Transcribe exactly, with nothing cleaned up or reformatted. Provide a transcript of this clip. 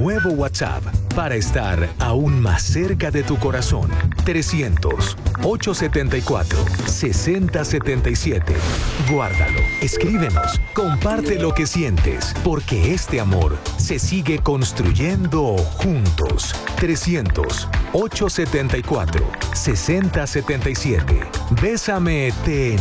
nuevo WhatsApp para estar aún más cerca de tu corazón. trescientos, ochocientos setenta y cuatro, sesenta setenta y siete. Guárdalo, escríbenos, comparte lo que sientes, porque este amor se sigue construyendo juntos. trescientos, ochocientos setenta y cuatro, sesenta setenta y siete. Bésame, te